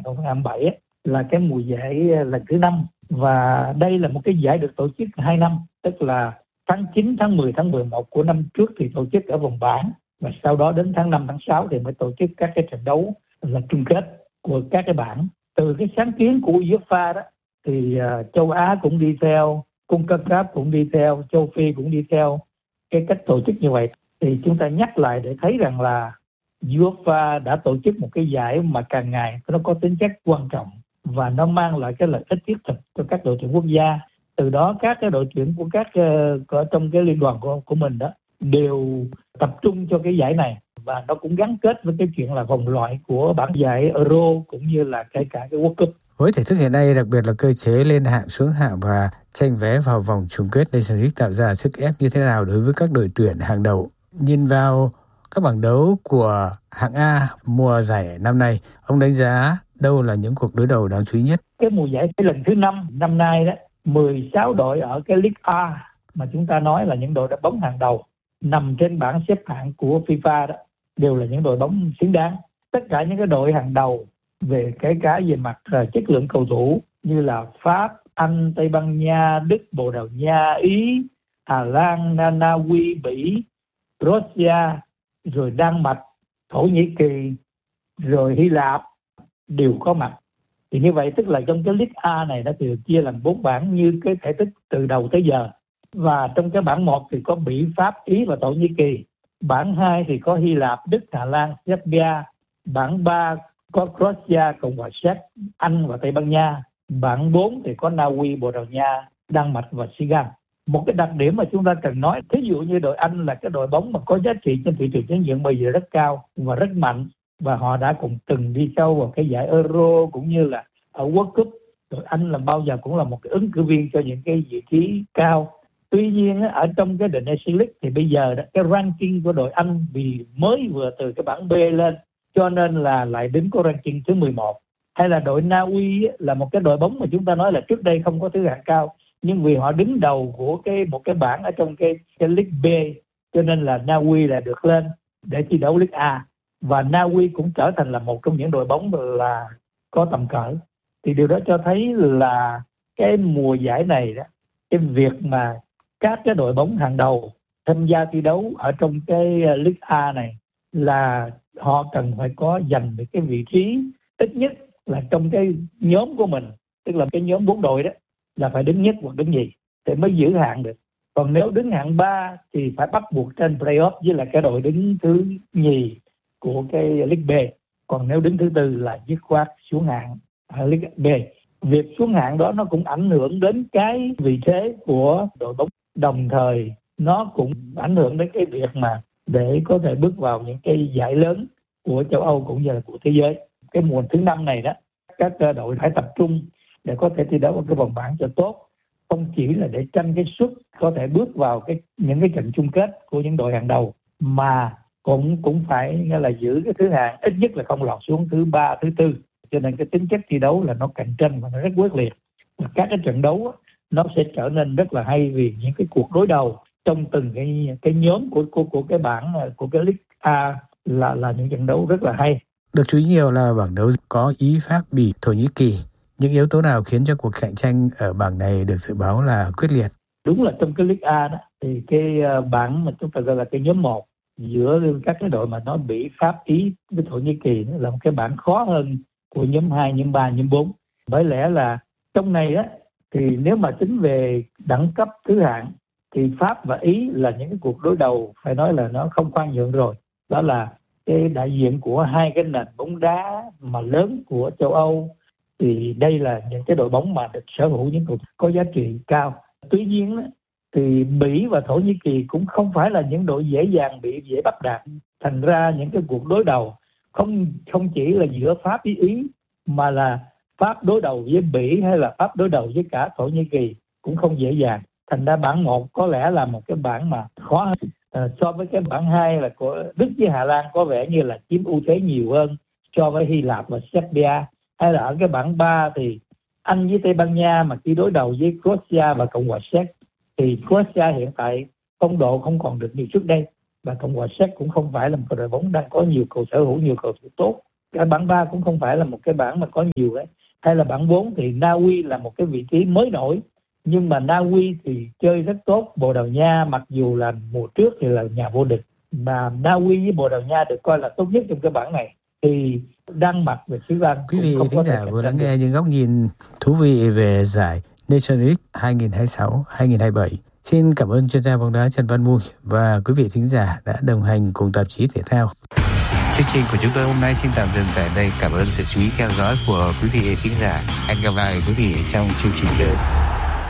2007 ấy, là cái mùa giải lần thứ 5, và đây là một cái giải được tổ chức 2 năm, tức là tháng 9, tháng 10, tháng 11 của năm trước thì tổ chức ở vòng bảng, và sau đó đến tháng 5, tháng 6 thì mới tổ chức các cái trận đấu là chung kết của các cái bảng. Từ cái sáng kiến của UEFA đó thì châu Á cũng đi theo, cung cấp CONCACAF cũng đi theo, châu Phi cũng đi theo cái cách tổ chức như vậy. Thì chúng ta nhắc lại để thấy rằng là UEFA đã tổ chức một cái giải mà càng ngày nó có tính chất quan trọng và nó mang lại cái lợi ích thiết thực cho các đội tuyển quốc gia. Từ đó các cái đội tuyển của các ở trong cái liên đoàn của mình đó đều tập trung cho cái giải này, và nó cũng gắn kết với cái chuyện là vòng loại của bảng giải Euro cũng như là kể cả cái World Cup. Với thể thức hiện nay, đặc biệt là cơ chế lên hạng xuống hạng và tranh vé vào vòng chung kết Nations League tạo ra sức ép như thế nào đối với các đội tuyển hàng đầu? Nhìn vào các bảng đấu của hạng A mùa giải năm nay, ông đánh giá đâu là những cuộc đối đầu đáng chú ý nhất? Cái mùa giải cái lần thứ 5 năm nay đó, 16 đội ở cái League A mà chúng ta nói là những đội đá bóng hàng đầu nằm trên bảng xếp hạng của FIFA đó đều là những đội bóng xứng đáng. Tất cả những cái đội hàng đầu về kể cả về mặt chất lượng cầu thủ như là Pháp, Anh, Tây Ban Nha, Đức, Bồ Đào Nha, Ý, Hà Lan, Na Uy, Bỉ, Russia, rồi Đan Mạch, Thổ Nhĩ Kỳ, rồi Hy Lạp đều có mặt. Thì như vậy tức là trong cái League A này nó thì được chia làm 4 bảng như cái thể tích từ đầu tới giờ. Và trong cái bảng 1 thì có Bỉ, Pháp, Ý và Thổ Nhĩ Kỳ. Bảng 2 thì có Hy Lạp, Đức, Hà Lan, Serbia. Bảng 3 có Croatia, Cộng hòa Séc, Anh và Tây Ban Nha. Bảng 4 thì có Na Uy, Bồ Đào Nha, Đan Mạch và Senegal. Một cái đặc điểm mà chúng ta cần nói, thí dụ như đội Anh là cái đội bóng mà có giá trị trên thị trường chuyển nhượng bây giờ rất cao và rất mạnh, và họ đã cũng từng đi sâu vào cái giải Euro cũng như là ở World Cup. Đội Anh là bao giờ cũng là một cái ứng cử viên cho những cái vị trí cao. Tuy nhiên ở trong cái The Nations League thì bây giờ cái ranking của đội Anh vì mới vừa từ cái bảng B lên, cho nên là lại đứng có ranking thứ 11. Hay là đội Na Uy là một cái đội bóng mà chúng ta nói là trước đây không có thứ hạng cao, nhưng vì họ đứng đầu của một cái bảng ở trong cái League B, cho nên là Na Uy là được lên để thi đấu League A, và Na Uy cũng trở thành là một trong những đội bóng là có tầm cỡ. Thì điều đó cho thấy là cái mùa giải này đó, cái việc mà các cái đội bóng hàng đầu tham gia thi đấu ở trong cái League A này là họ cần phải có giành được cái vị trí ít nhất là trong cái nhóm của mình, tức là cái nhóm 4 đội đó là phải đứng nhất hoặc đứng nhì thì mới giữ hạng được. Còn nếu đứng hạng 3 thì phải bắt buộc trên playoff với là cái đội đứng thứ nhì của cái League B. Còn nếu đứng thứ tư là dứt khoát xuống hạng ở League B. Việc xuống hạng đó nó cũng ảnh hưởng đến cái vị thế của đội bóng, đồng thời nó cũng ảnh hưởng đến cái việc mà để có thể bước vào những cái giải lớn của châu Âu cũng như là của thế giới. Cái mùa thứ 5 này đó, các đội phải tập trung để có thể thi đấu ở cái vòng bảng cho tốt, không chỉ là để tranh cái suất có thể bước vào những cái trận chung kết của những đội hàng đầu, mà cũng phải nghĩa là giữ cái thứ hạng, ít nhất là không lọt xuống thứ 3, thứ 4. Cho nên cái tính chất thi đấu là nó cạnh tranh và nó rất quyết liệt. Và các cái trận đấu nó sẽ trở nên rất là hay vì những cái cuộc đối đầu trong từng cái nhóm của cái bảng của cái League A là những trận đấu rất là hay. Được chú ý nhiều là bảng đấu có Ý, Pháp, Bỉ, Thổ Nhĩ Kỳ. Những yếu tố nào khiến cho cuộc cạnh tranh ở bảng này được dự báo là quyết liệt? Đúng là trong cái League A đó thì cái bảng mà chúng ta gọi là cái nhóm 1 giữa các cái đội mà nó Bỉ, Pháp, Ý với Thổ Nhĩ Kỳ là một cái bảng khó hơn của nhóm 2, nhóm 3, nhóm 4. Bởi lẽ là trong này á thì nếu mà tính về đẳng cấp thứ hạng thì Pháp và Ý là những cái cuộc đối đầu phải nói là nó không khoan nhượng rồi. Đó là cái đại diện của hai cái nền bóng đá mà lớn của châu Âu, thì đây là những cái đội bóng mà được sở hữu những cầu thủ có giá trị cao. Tuy nhiên thì Bỉ và Thổ Nhĩ Kỳ cũng không phải là những đội dễ dàng bị dễ bắt đạt. Thành ra những cái cuộc đối đầu không chỉ là giữa Pháp với Ý, mà là Pháp đối đầu với Bỉ hay là Pháp đối đầu với cả Thổ Nhĩ Kỳ cũng không dễ dàng. Thành ra bảng 1 có lẽ là một cái bảng mà khó hơn. So với cái bảng 2 là của Đức với Hà Lan có vẻ như là chiếm ưu thế nhiều hơn so với Hy Lạp và Serbia. Hay là ở cái bảng 3 thì Anh với Tây Ban Nha mà khi đối đầu với Croatia và Cộng hòa Séc thì Croatia hiện tại phong độ không còn được như trước đây, và Cộng hòa Séc cũng không phải là một đội bóng đang có nhiều cầu sở hữu nhiều cầu thủ tốt. Cái bảng 3 cũng không phải là một cái bảng mà có nhiều ấy. Hay là bảng 4 thì Na Uy là một cái vị trí mới nổi, nhưng mà Na Uy thì chơi rất tốt. Bồ Đào Nha mặc dù là mùa trước thì là nhà vô địch, mà Na Uy với Bồ Đào Nha được coi là tốt nhất trong cái bảng này, thì Đan Mạch và Thái Lan. Quý vị thính giả vừa lắng nghe những góc nhìn thú vị về giải Nations League 2026-2027. Xin cảm ơn chuyên gia bóng đá Trần Văn Mùi và quý vị thính giả đã đồng hành cùng tạp chí thể thao. Chương trình của chúng tôi hôm nay xin tạm dừng tại đây. Cảm ơn sự chú ý theo dõi của quý vị thính giả. Hẹn gặp lại quý vị trong chương trình tới.